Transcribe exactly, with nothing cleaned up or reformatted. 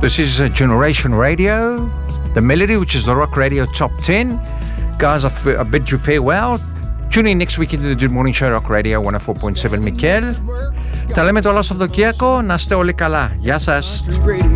This is uh, Generation Radio, The Melody, which is the Rock Radio Top ten. Guys, I, f- I bid you farewell. Tune in next week into the Good Morning Show, Rock Radio εκατό τέσσερα κόμμα επτά Μικέλ. Τα λέμε το άλλο Σαββατοκύριακο. Να είστε όλοι καλά. Γεια σας.